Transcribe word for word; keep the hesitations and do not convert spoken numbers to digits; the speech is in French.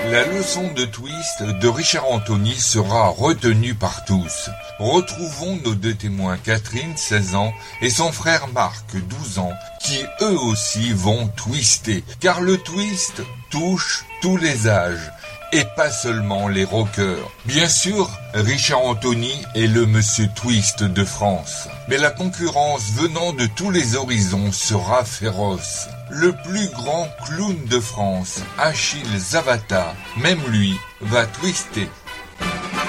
La leçon de twist de Richard Anthony sera retenue par tous. Retrouvons nos deux témoins, Catherine, seize ans, et son frère Marc, douze ans, qui eux aussi vont twister, car le twist touche tous les âges, et pas seulement les rockers. Bien sûr, Richard Anthony est le monsieur twist de France, mais la concurrence venant de tous les horizons sera féroce. Le plus grand clown de France, Achille Zavata, même lui, va twister.